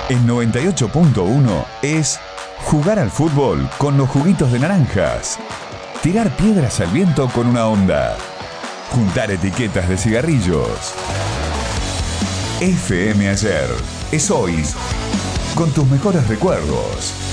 En 98.1 es jugar al fútbol con los juguitos de naranjas, tirar piedras al viento con una onda, juntar etiquetas de cigarrillos. FM Ayer es hoy, con tus mejores recuerdos.